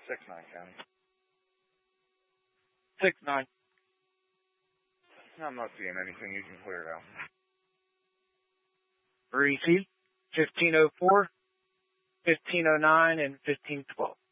6-9 County. 6-9. I'm not seeing anything. You can clear it out. Receive 1504, 1509, and 1512.